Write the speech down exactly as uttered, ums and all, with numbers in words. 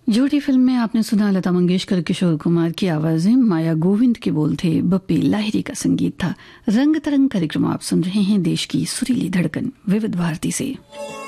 जोड़ी फिल्म में आपने सुना लता मंगेशकर, किशोर कुमार की आवाजें, माया गोविंद के बोल थे, बप्पी लाहिरी का संगीत था। रंग तरंग कार्यक्रम आप सुन रहे हैं, देश की सुरीली धड़कन विविध भारती से।